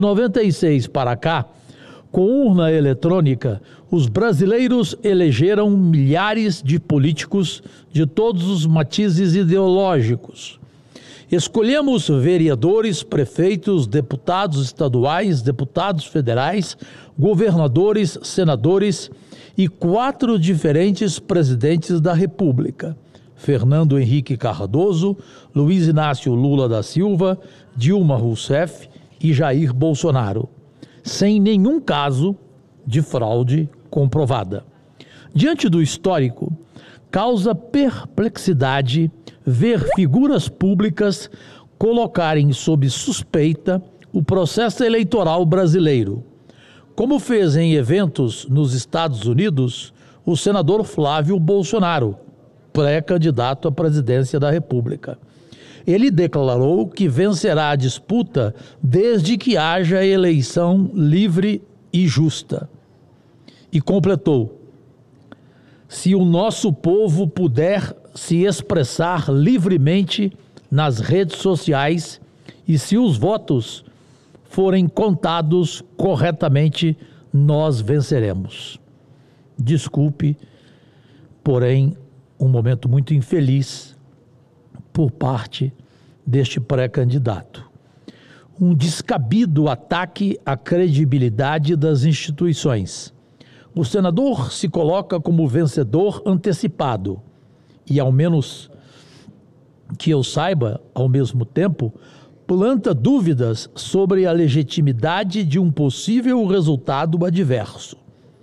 96 para cá, com urna eletrônica, os brasileiros elegeram milhares de políticos de todos os matizes ideológicos. Escolhemos vereadores, prefeitos, deputados estaduais, deputados federais, governadores, senadores e 4 diferentes presidentes da República: Fernando Henrique Cardoso, Luiz Inácio Lula da Silva, Dilma Rousseff e Jair Bolsonaro, sem nenhum caso de fraude comprovada. Diante do histórico, causa perplexidade ver figuras públicas colocarem sob suspeita o processo eleitoral brasileiro, como fez em eventos nos Estados Unidos o senador Flávio Bolsonaro, pré-candidato à presidência da República. Ele declarou que vencerá a disputa desde que haja eleição livre e justa. E completou: se o nosso povo puder se expressar livremente nas redes sociais e se os votos forem contados corretamente, nós venceremos. Desculpe, porém, um momento muito infeliz por parte deste pré-candidato. Um descabido ataque à credibilidade das instituições. O senador se coloca como vencedor antecipado e, ao menos que eu saiba, ao mesmo tempo, planta dúvidas sobre a legitimidade de um possível resultado adverso.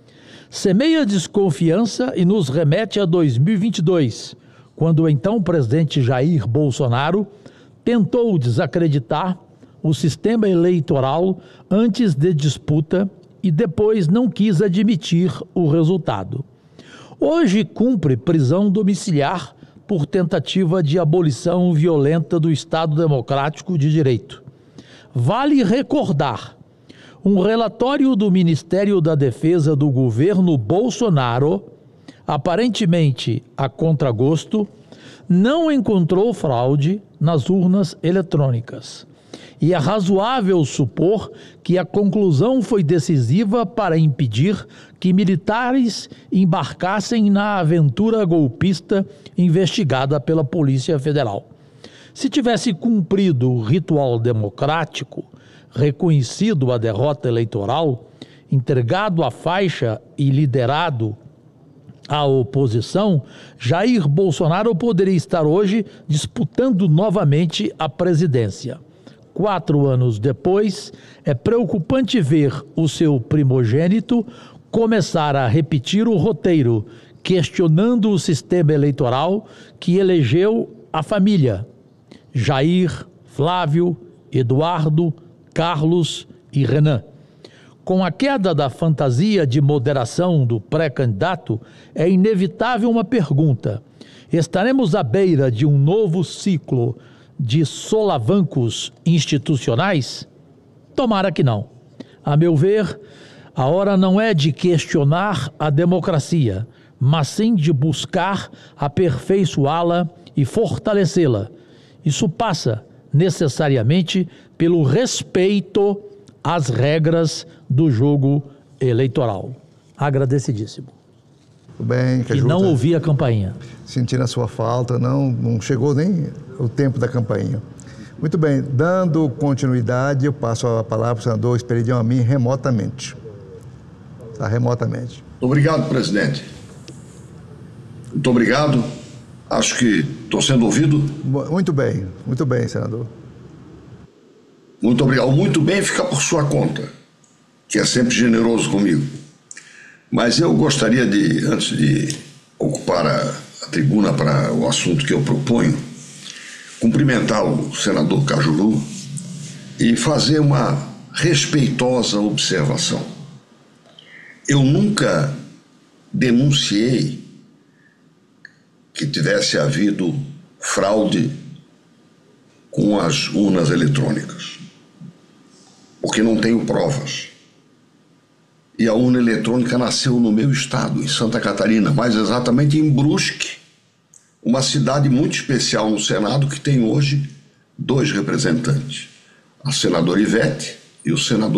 Semeia desconfiança e nos remete a 2022, quando o então presidente Jair Bolsonaro tentou desacreditar o sistema eleitoral antes de disputa e depois não quis admitir o resultado. Hoje cumpre prisão domiciliar por tentativa de abolição violenta do Estado Democrático de Direito. Vale recordar, um relatório do Ministério da Defesa do governo Bolsonaro, aparentemente a contragosto, não encontrou fraude nas urnas eletrônicas. E é razoável supor que a conclusão foi decisiva para impedir que militares embarcassem na aventura golpista investigada pela Polícia Federal. Se tivesse cumprido o ritual democrático, reconhecido a derrota eleitoral, entregado a faixa e liderado a oposição, Jair Bolsonaro poderia estar hoje disputando novamente a presidência. 4 anos depois, é preocupante ver o seu primogênito começar a repetir o roteiro, questionando o sistema eleitoral que elegeu a família: Jair, Flávio, Eduardo, Carlos e Renan. Com a queda da fantasia de moderação do pré-candidato, é inevitável uma pergunta: estaremos à beira de um novo ciclo de solavancos institucionais? Tomara que não. A meu ver, a hora não é de questionar a democracia, mas sim de buscar aperfeiçoá-la e fortalecê-la. Isso passa, necessariamente, pelo respeito às regras do jogo eleitoral. Agradecidíssimo. Tudo bem, e não ouvi a campainha. Sentindo a sua falta, não chegou nem o tempo da campainha. Muito bem, dando continuidade, eu passo a palavra para o senador Esperidião Amin remotamente. Tá, remotamente. Obrigado, presidente. Muito obrigado. Acho que estou sendo ouvido. Muito bem, senador. Muito obrigado. Muito bem fica por sua conta, que é sempre generoso comigo. Mas eu gostaria de, antes de ocupar a tribuna para o assunto que eu proponho, cumprimentar o senador Cajuru e fazer uma respeitosa observação. Eu nunca denunciei que tivesse havido fraude com as urnas eletrônicas, porque não tenho provas. E a urna eletrônica nasceu no meu estado, em Santa Catarina, mais exatamente em Brusque, uma cidade muito especial no Senado que tem hoje 2 representantes, a senadora Ivete e o senador